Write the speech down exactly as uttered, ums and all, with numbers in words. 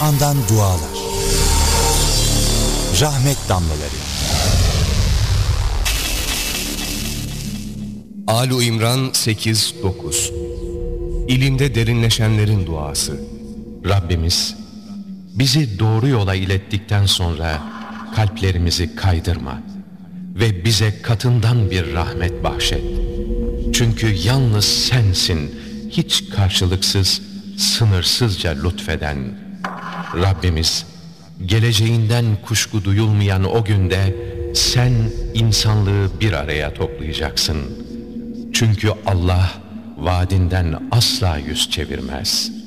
Kur'an'dan dualar. Rahmet damlaları. Âl-i İmran sekiz dokuz. İlimde derinleşenlerin duası. Rabbimiz, bizi doğru yola ilettikten sonra kalplerimizi kaydırma ve bize katından bir rahmet bahşet. Çünkü yalnız sensin, hiç karşılıksız, sınırsızca lütfeden. Rabbimiz, geleceğinden kuşku duyulmayan o günde sen insanlığı bir araya toplayacaksın. Çünkü Allah vaadinden asla yüz çevirmez.